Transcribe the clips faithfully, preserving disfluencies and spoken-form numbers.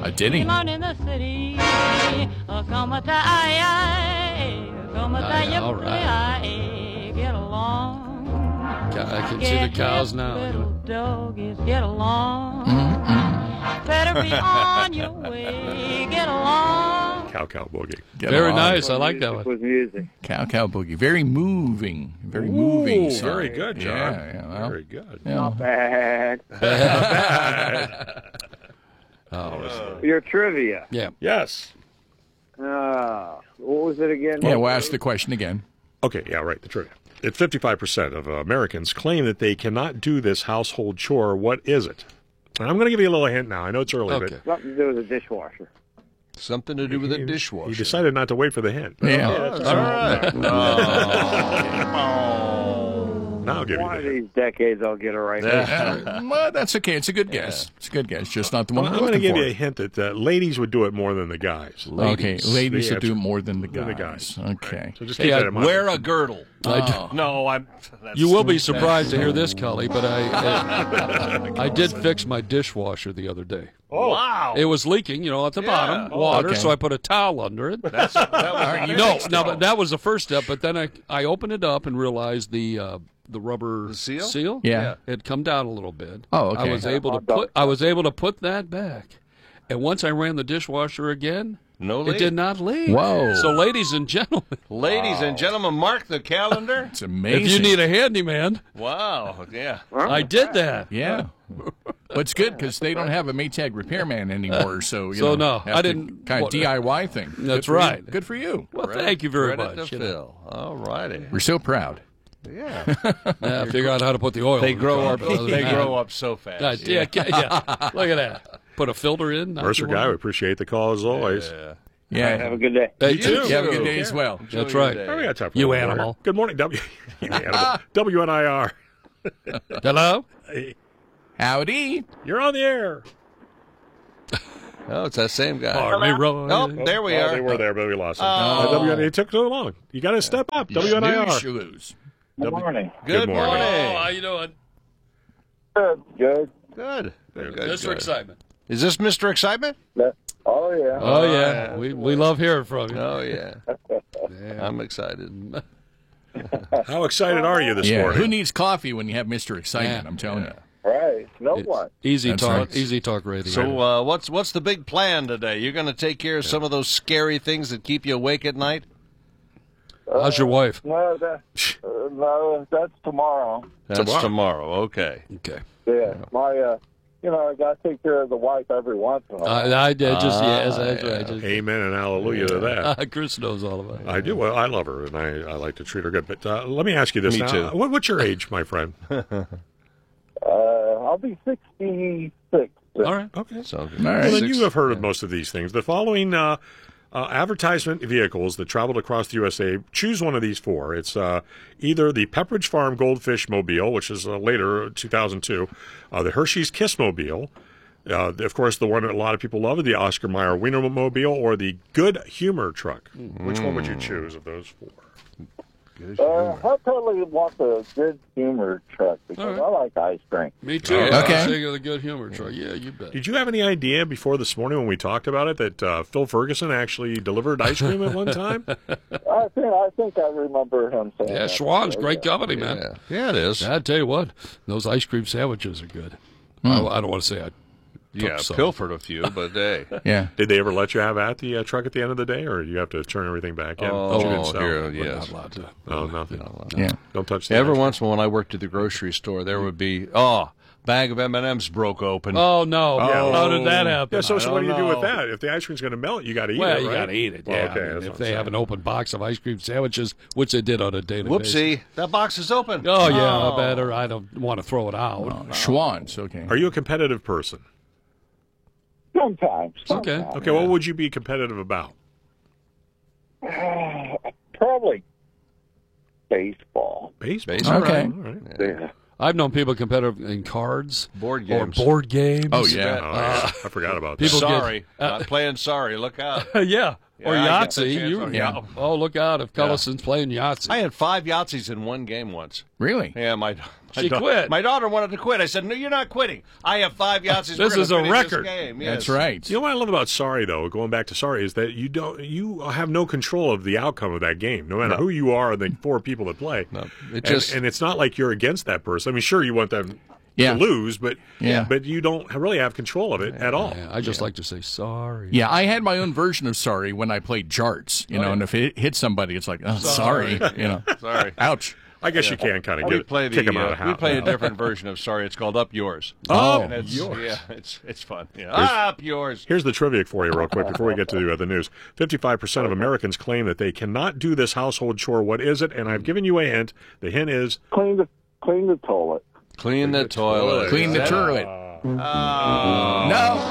A ditty. Out in the city, uh, come a tie, come a tie, all right. get along. I can see the cows now. Little doggies, get along. Mm-hmm. Better be on your way, get along. Cow Cow Boogie. Get Very along. nice. I like that one. With music. Cow Cow Boogie. Very moving. Very Ooh, moving. song. very good, John. Yeah, yeah, well, Very good. you know. Bad. Oh, Your trivia. yeah. Yes. Uh, what was it again? Yeah, we'll ask the question again. Okay, yeah, right, the trivia. If fifty-five percent of uh, Americans claim that they cannot do this household chore, what is it? And I'm going to give you a little hint now. I know it's early, Okay. Something to do with a dishwasher. Something to do with but a he, dishwasher. he decided not to wait for the hint. But Yeah. okay, that's All all right. right. Now I'll give One you of the hint. these decades, I'll get it right. Uh, well, that's okay. It's a good guess. It's a good guess. Just not the one Well, I'm I'm going to looking give for. you a hint that uh, ladies would do it more than the guys. Okay, ladies The will do answer. more than the guys. Than the guys. Okay. So just Hey, keep I that in mind. Wear a girdle. I No, I'm. That's You will be surprised to hear this, Kelly, but I I, I did fix my dishwasher the other day. Oh, Wow. It was leaking, you know, at the bottom, Oh, water, okay. so I put a towel under it. That's, that was no, no, but that was the first step. But then I I opened it up and realized the uh, the rubber The seal? seal Yeah. had come down a little bit. Oh, okay. I was able to put I was able to put that back, and once I ran the dishwasher again, No it leak. did not leak. Whoa. So, ladies and gentlemen, Ladies and gentlemen, mark the calendar. It's amazing. if you need a handyman, Wow. Yeah. I did that. Yeah. But it's good because they don't have a Maytag repairman anymore, so you So, know, no, have I to didn't- kind of what- D I Y thing. Good That's for you. right. Good for you. Well, thank you very Credit much. to you know. Phil. All righty. We're so proud. Yeah. Yeah, figure out how to put the oil. They in the grow car, up. but other They than grow that- up so fast. Uh, yeah, yeah, yeah. Look at that. Put a filter in. not Mercer too guy, we long. appreciate the call as always. Yeah. Yeah. Have a good day. Hey, You too. You have a good day as well. That's right. Oh, we got time for You one more. animal. Good morning, W. You animal. W N I R. Hello? Hey, Howdy. you're on the air. Oh, it's that same guy. Army Road. Oh, there we Oh, are. They were there, but we lost them. Oh. Uh, W N I R. It took so long. You got to step up. W N I R. Snooze shoes. Good morning. Good, Good morning. Oh, how morning. you doing? Good. Good. Good. Good. Good. Mister good. Excitement. Is this Mister Excitement? Oh, yeah. Oh, yeah. We we love hearing from you. Oh yeah. I'm excited. How excited are you this Yeah. morning? Who needs coffee when you have Mister Excitement? Yeah. I'm telling you. Right. No It's one. Easy That's talk. right. Easy talk radio. So uh, what's what's the big plan today? You're going to take care of some of those scary things that keep you awake at night? how's your wife? No, that, uh, no, that's tomorrow. That's Tomorrow. tomorrow. Okay. Okay. Yeah. My, uh, you know, I got to take care of the wife every once in a while. I, I did just Ah, yes, that's yeah. right. Just, Amen and hallelujah to that. Chris knows all about it. I do. Well, I love her, and I, I like to treat her good. But uh, let me ask you this Me now. too. What, what's your age, my friend? Uh, I'll be sixty-six. All right. Okay. So All right. Well, then Six- you have heard of most of these things. The following uh, uh, advertisement vehicles that traveled across the U S A, choose one of these four. It's uh, either the Pepperidge Farm Goldfish Mobile, which is uh, later, two thousand two, uh, the Hershey's Kiss Mobile, uh, of course, the one that a lot of people love, the Oscar Mayer Wiener Mobile, or the Good Humor Truck. Which one would you choose of those four? Uh, I probably want the good humor truck because All I like ice cream. Me too. Okay. I was thinking of the good humor truck. Yeah, you bet. Did you have any idea before this morning when we talked about it that uh, Phil Ferguson actually delivered ice cream at one time? I think I think I remember him saying Yeah, that. Schwann's great company, man. yeah. Yeah, it is. I tell you what, those ice cream sandwiches are good. I, I don't want to say I. Yeah, some. pilfered a few, but hey. Yeah. Did they ever let you have at the uh, truck at the end of the day, or you have to turn everything back in? Oh, But you didn't sell? here, We're yes. not allowed to. Oh, nothing. Yeah. Don't touch the Every ice cream. once in a while, when I worked at the grocery store, there would be oh, bag of M and M's broke open. Oh no! Yeah. How did that happen? Yeah, so, I so what do you don't do with know. that? If the ice cream's going to melt, you got to eat well, it, you right? got to eat it. Well, Yeah, okay, I mean, that's if what they I'm have an saying. open box of ice cream sandwiches, which they did on a daily basis. Whoopsie, that box is open. Oh yeah, I better. I don't want to throw it out. Oh, Schwann's, okay. Are you a competitive person? Sometimes. Okay. sometimes. Okay, what would you be competitive about? Probably baseball. Baseball. Baseball. Okay. All right. Yeah. I've known people competitive in cards, Board or games. board games. Oh, yeah. Oh, yeah. I forgot about that. People get- Sorry, not playing sorry. Look out. yeah. Or Yeah, I get the Yahtzee. chance You, on- yeah. yeah. Oh, look out if Cullison's playing Yahtzee. I had five Yahtzees in one game once. Really? Yeah, my, my She da- quit. My daughter wanted to quit. I said, "No, you're not quitting. I have five Yahtzees. This We're is gonna a finish record. This game." That's Yes. right. You know what I love about Sorry, though, going back to Sorry, is that you don't you have no control of the outcome of that game, no matter who you are or the four people that play. No, it And- just and, it's not like you're against that person. I mean, sure, you want them Yeah. to lose, but Yeah. but you don't really have control of it at all. Yeah, I just like to say sorry. Yeah, I had my own version of sorry when I played Jarts. You know, and if it hit somebody, it's like, oh, sorry. You know, sorry. ouch. I guess you can kind of We get play the kick them out uh, of the we house. play a different version of Sorry. It's called Up Yours. Oh, And it's, yours. Yeah, it's it's fun. Yeah. Up Yours. Here's the trivia for you, real quick, before we get to uh, the news. fifty-five percent of Americans claim that they cannot do this household chore. What is it? And I've given you a hint. The hint is Clean the clean the toilet. Clean the toilet. Clean the Is that- toilet. Oh.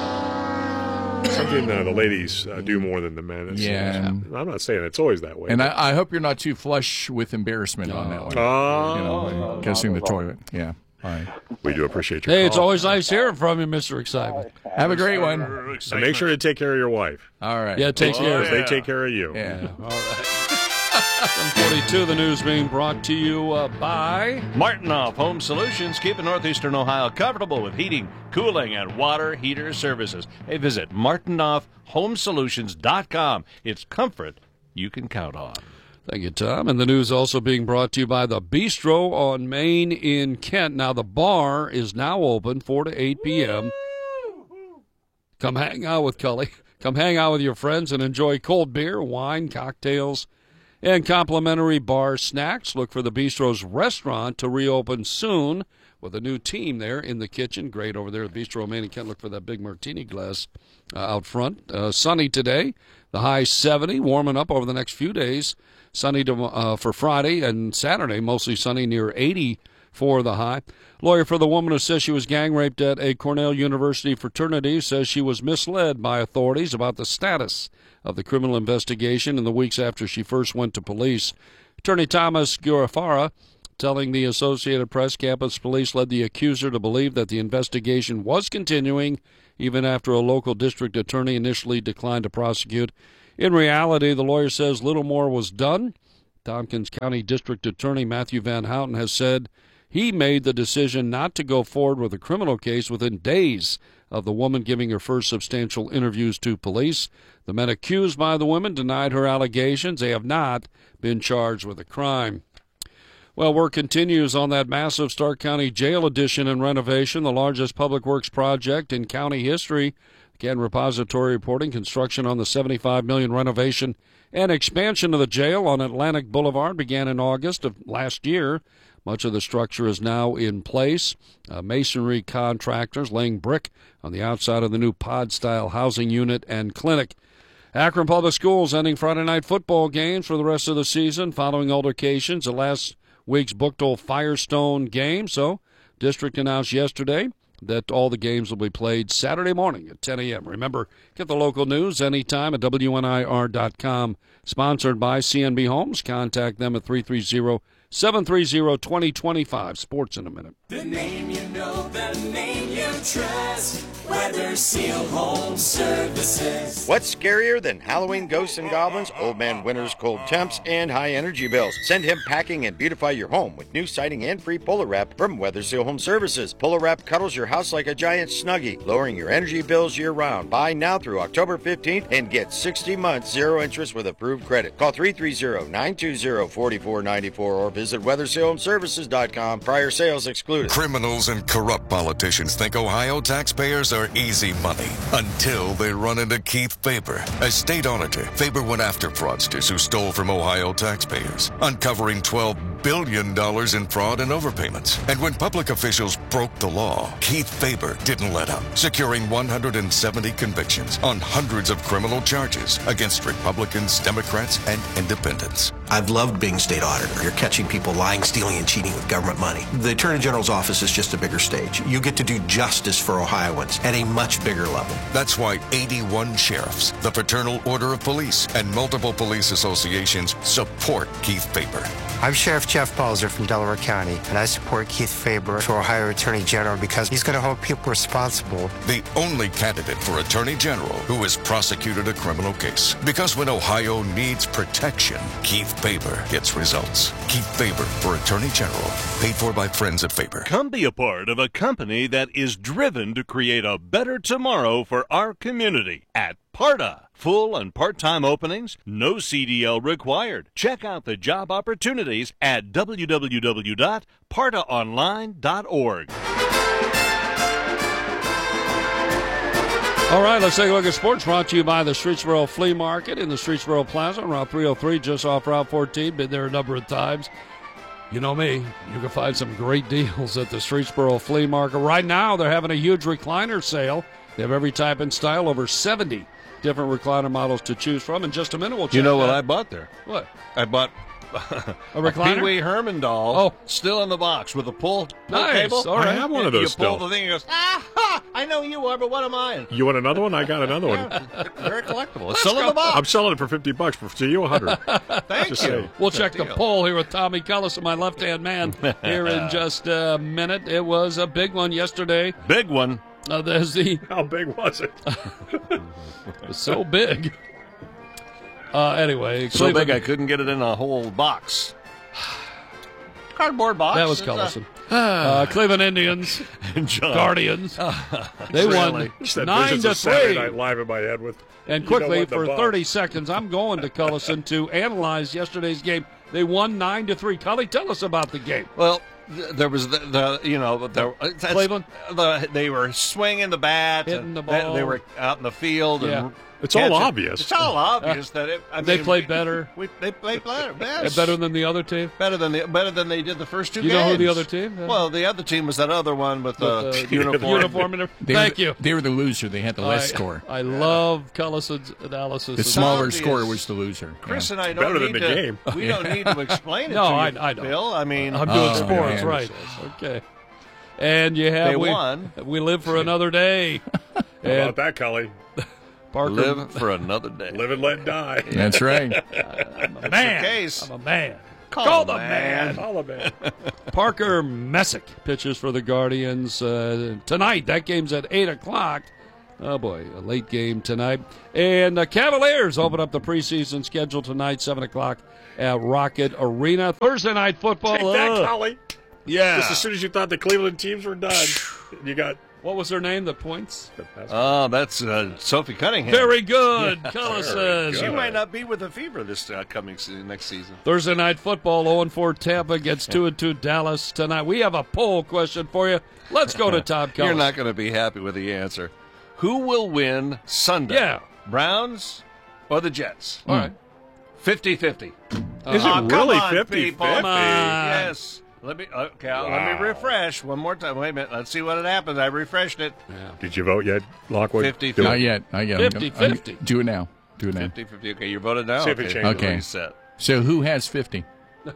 No. something uh, the ladies uh, do more than the men. It's, Yeah. it's- I'm not saying it's always that way. And I, I hope you're not too flush with embarrassment on that one. Oh, You know, kissing the toilet. Yeah. All right. we do appreciate your Hey, it's call. always nice hearing from you, Mister Excitement. Have a great one. And make sure to take care of your wife. All right. Yeah, take care. Because they take care of you. Yeah. All right. seven forty-two, the news being brought to you uh, by... Martinoff Home Solutions, keeping Northeastern Ohio comfortable with heating, cooling, and water heater services. Hey, visit martinoff home solutions dot com. It's comfort you can count on. Thank you, Tom. And the news also being brought to you by the Bistro on Main in Kent. Now, the bar is now open four to eight p.m. Come hang out with Cully. Come hang out with your friends and enjoy cold beer, wine, cocktails, and complimentary bar snacks. Look for the Bistro's restaurant to reopen soon with a new team there in the kitchen. Great over there at Bistro on Main in Kent. Look for that big martini glass uh, out front. Uh, sunny today. The high seventy, warming up over the next few days. Sunny to, uh, for Friday and Saturday, mostly sunny near eighty for the high. Lawyer for the woman who says she was gang raped at a Cornell University fraternity says she was misled by authorities about the status of the criminal investigation in the weeks after she first went to police. Attorney Thomas Gurafara telling the Associated Press campus police led the accuser to believe that the investigation was continuing even after a local district attorney initially declined to prosecute. In reality, the lawyer says little more was done. Tompkins County District Attorney Matthew Van Houten has said he made the decision not to go forward with a criminal case within days of the woman giving her first substantial interviews to police. The men accused by the women denied her allegations. They have not been charged with a crime. Well, work continues on that massive Stark County Jail addition and renovation, the largest public works project in county history. Again, Repository reporting construction on the seventy-five million dollars renovation and expansion of the jail on Atlantic Boulevard began in August of last year. Much of the structure is now in place. Uh, masonry contractors laying brick on the outside of the new pod-style housing unit and clinic. Akron Public Schools ending Friday night football games for the rest of the season following altercations at last week's Buchtel Firestone game. So, district announced yesterday that all the games will be played Saturday morning at ten a.m. Remember, get the local news anytime at W N I R dot com. Sponsored by C N B Homes. Contact them at three three zero, seven three zero, two zero two five. Sports in a minute. The name you know, the name you trust. Weather Seal Home Services. What's scarier than Halloween ghosts and goblins, old man winters, cold temps, and high energy bills? Send him packing and beautify your home with new siding and free Polar Wrap from Weather Seal Home Services. Polar Wrap cuddles your house like a giant Snuggie, lowering your energy bills year-round. Buy now through October fifteenth and get sixty months zero interest with approved credit. Call three three zero, nine two zero, four four nine four or visit weather seal home services dot com. Prior sales excluded. Criminals and corrupt politicians think Ohio taxpayers are easy money until they run into Keith Faber. As state auditor, Faber went after fraudsters who stole from Ohio taxpayers, uncovering twelve billion dollars in fraud and overpayments. And when public officials broke the law, Keith Faber didn't let up, securing one hundred seventy convictions on hundreds of criminal charges against Republicans, Democrats, and independents. I've loved being state auditor. You're catching people lying, stealing, and cheating with government money. The Attorney General's office is just a bigger stage. You get to do justice for Ohioans at a much bigger level. That's why eighty-one sheriffs, the Fraternal Order of Police, and multiple police associations support Keith Faber. I'm Sheriff Jeff Balzer from Delaware County, and I support Keith Faber for Ohio Attorney General because he's going to hold people responsible. The only candidate for Attorney General who has prosecuted a criminal case. Because when Ohio needs protection, Keith Faber gets results. Keith Faber for Attorney General. Paid for by friends at Faber. Come be a part of a company that is driven to create a better tomorrow for our community at PARTA. Full and part-time openings, no C D L required. Check out the job opportunities at w w w dot parta online dot org. All right, let's take a look at sports brought to you by the Streetsboro Flea Market in the Streetsboro Plaza on Route three oh three, just off Route fourteen. Been there a number of times. You know me, you can find some great deals at the Streetsboro Flea Market. Right now, they're having a huge recliner sale. They have every type and style, over seventy different recliner models to choose from. In just a minute, we'll check You know what that. I bought there? What? I bought a recliner? Pee Wee Herman doll. Oh. Still in the box with a pull, pull Nice. cable. All right. I have one of You those pull still. the thing and it goes, ah, ha, I know you are, but what am I? You want another one? I got another one. Very collectible. It's still in the box. I'm selling it for fifty bucks. For so you a hundred. Thank Just you. saying. We'll Good check the deal. poll here with Tommy Cullison, my left-hand man, here in just a minute. It was a big one yesterday. Big one. Uh, there's the How big was it? so big. Uh, anyway, So Cleveland- big I couldn't get it in a whole box. Cardboard box. That was It's, uh, Cullison. Uh, Cleveland Indians, John. Guardians. They won Really? Just that nine visions to of Saturday three. Night Live in my head with. And you know quickly, what, the for Bucks. thirty seconds, I'm going to Cullison to analyze yesterday's game. They won nine to three. Cully, tell us about the game. Well, th- there was the, the you know the that's- Cleveland? The, they were swinging the bat, Hitting and the they- ball. They were out in the field. Yeah. And It's all catching- obvious. It's all obvious that it, I They mean, played we- better. We, they played better. And Yes. better than the other team? Better than the better than they did the first two You games. know who the other team? Yeah. Well, the other team was that other one with the With the uniform. uniform and everything. They were Thank the- you. They were the loser. They had the less I, score. I love Cullison's analysis. The of- smaller obvious. score was the loser. Chris Yeah. and I don't Better need than the to. game. We don't need to explain it No, to I- you, I know. Bill. I mean, I'm doing Oh, sports, man. right. Okay. And you have They we, won. we live for another day. How And about that, Cully? Parker, live for another day. Live and let die. That's right. I'm a the man. case. I'm a man. Call, Call the the man. man. All of it. Parker Messick pitches for the Guardians uh, tonight. That game's at eight o'clock. Oh, boy, a late game tonight. And the Cavaliers open up the preseason schedule tonight, seven o'clock at Rocket Arena. Thursday night football. Take that, uh, Cully. yeah. Just as soon as you thought the Cleveland teams were done, you got. What was their name? The Points? Oh, that's uh, Sophie Cunningham. Very good. Cullison. She might not be with the fever this uh, coming se- next season. Thursday night football, oh and four Tampa gets two and two Dallas tonight. We have a poll question for you. Let's go to Tom Cullison. You're not going to be happy with the answer. Who will win Sunday? Yeah. Browns or the Jets? All right. fifty-fifty. Is Oh, it come really on, fifty people. Come on. Yes. Let me okay. I'll- Let me Wow. refresh one more time. Wait a minute. Let's see what happens. I refreshed it. Did you vote yet, Lockwood? fifty. Do it. Not yet. Not yet. I'm go- I'm- fifty-fifty. Do it now. Do it now. fifty-fifty. Okay, you voted now. See if it okay. changes. Okay. Reset. So who has fifty? oh,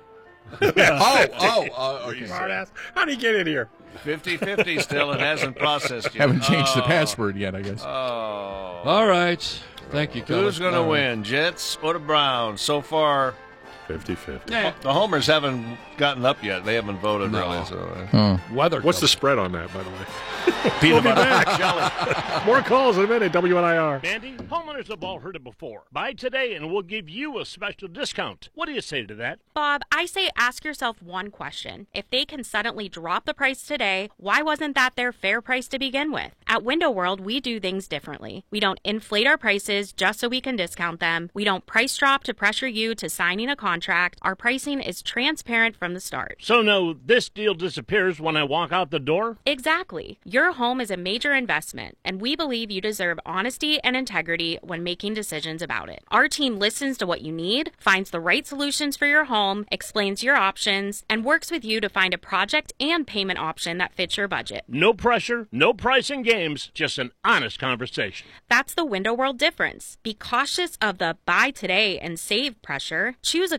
oh, uh, okay. Smartass. How do you get in here? fifty-fifty still. It hasn't processed yet. Haven't changed the Oh. password yet, I guess. Oh. All right. Thank you, Cullison. Who's going to All right. win, Jets or the Browns? So far, fifty-fifty. Yeah. the homers haven't gotten up yet. They haven't voted No. really. So, uh, Oh. Weather. What's the Cullison. spread on that, by the way? peanut butter jelly. More calls in a minute. W N I R. Mandy, homeowners have all heard it before. Buy today and we'll give you a special discount. What do you say to that? Bob, I say ask yourself one question. If they can suddenly drop the price today, why wasn't that their fair price to begin with? At Window World, we do things differently. We don't inflate our prices just so we can discount them. We don't price drop to pressure you to signing a contract. Our pricing is transparent from the start. So no, this deal disappears when I walk out the door? Exactly. Your home is a major investment, and we believe you deserve honesty and integrity when making decisions about it. Our team listens to what you need, finds the right solutions for your home, explains your options, and works with you to find a project and payment option that fits your budget. No pressure, no pricing games, just an honest conversation. That's the Window World difference. Be cautious of the buy today and save pressure. Choose a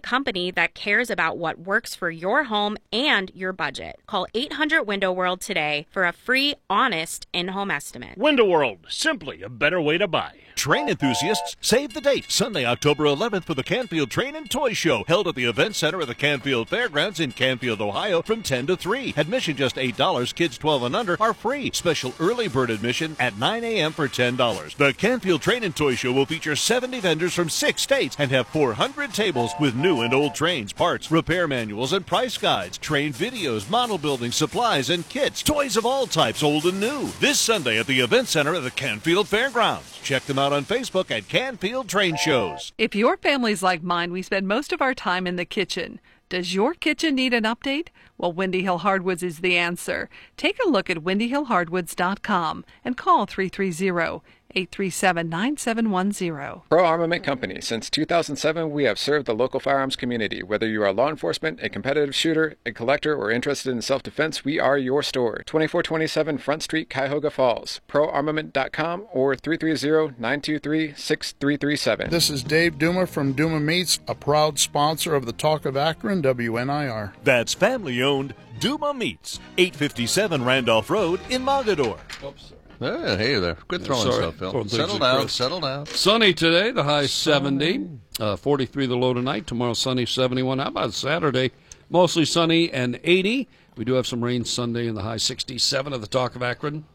company that cares about what works for your home and your budget. Call eight hundred Window World today for a free, honest in-home estimate. Window World, simply a better way to buy. Train enthusiasts, save the date. Sunday, October eleventh for the Canfield Train and Toy Show, held at the Event Center at the Canfield Fairgrounds in Canfield, Ohio, from ten to three. Admission just eight dollars. Kids twelve and under are free. Special early bird admission at nine a.m. for ten dollars. The Canfield Train and Toy Show will feature seventy vendors from six states and have four hundred tables with new and old trains, parts, repair manuals, and price guides, train videos, model building, supplies, and kits. Toys of all types, old and new. This Sunday at the Event Center at the Canfield Fairgrounds. Check them out on Facebook at Canfield Train Shows. If your family's like mine, we spend most of our time in the kitchen. Does your kitchen need an update? Well, Windy Hill Hardwoods is the answer. Take a look at windy hill hardwoods dot com and call three three zero, eight three seven, nine seven one zero. Pro Armament Company. Since two thousand seven, we have served the local firearms community. Whether you are law enforcement, a competitive shooter, a collector, or interested in self-defense, we are your store. twenty-four twenty-seven Front Street, Cuyahoga Falls. pro armament dot com or three three zero, nine two three, six three three seven. This is Dave Duma from Duma Meats, a proud sponsor of the Talk of Akron, W N I R. That's family-owned Duma Meats, eight fifty-seven Randolph Road in Mogador. Oops. Oh, hey there. Quit throwing Sorry. stuff, Phil. Throwing things Settle at down, Chris. settle down. Sunny today, the high seventy. Uh, forty-three the low tonight. Tomorrow sunny, seventy-one. How about Saturday? Mostly sunny and eighty. We do have some rain Sunday in the high sixty-seven of the Talk of Akron.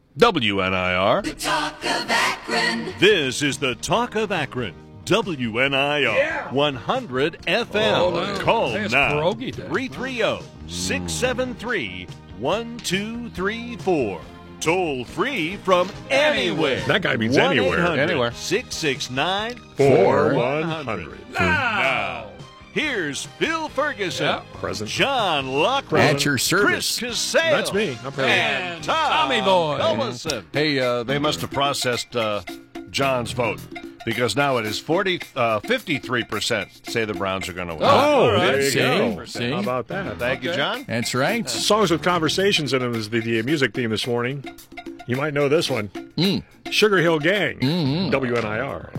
W N I R. The Talk of Akron. This is the Talk of Akron. W N I R. Yeah. one hundred F M. Oh, no. Call Hey, it's now. pierogi day. three three zero, six seven three, one two three four. Toll free from anywhere. That guy means anywhere. Anywhere. six six nine, Four one one hundred. hundred. Now, here's Phil Ferguson, Yeah. Present. John Lockwood, At your service. Chris Casale, That's me. I'm present. and Tom Tommy Boy. Ellison. Hey, uh, they must have processed uh, John's vote because now it is forty, uh, fifty-three percent say the Browns are going to win. Oh, All right. there you See? go. See? How about that? Thank you, John. That's right. Songs with conversations in them is the, the music theme this morning. You might know this one. Mm. Sugar Hill Gang, Mm-hmm. W N I R.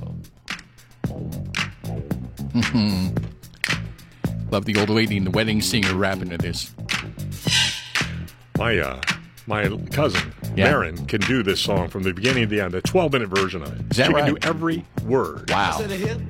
Love the old lady and the wedding singer rapping to this. My uh, my cousin, Yeah. Marin, can do this song from the beginning to the end, a twelve-minute version of it. Is that she right? can do every word. Wow. Is it a hit?